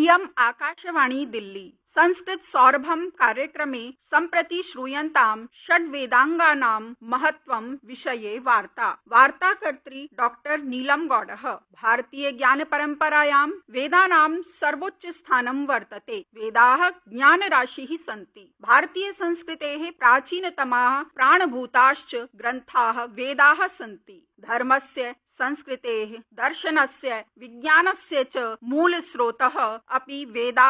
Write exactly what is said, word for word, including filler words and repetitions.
इयम् आकाशवाणी दिल्ली संस्कृत सौरभम कार्यक्रमे सम्प्रति श्रूयन्तां षड्वेदांगानां महत्त्वं विषये वार्ता वार्ताकर्त्री डॉक्टर नीलम गौडः। भारतीय ज्ञान परंपरायां वेदानां सर्वोच्च स्थानं वर्तते। वेदाः ज्ञानराशिः सन्ति। भारतीय संस्कृतेः प्राचीनतमाः प्राणभूताश्च ग्रन्थाः वेदाः सन्ति। धर्मस्य संस्कृतेः दर्शनस्य विज्ञानस्य च मूलस्रोतः अपि वेदाः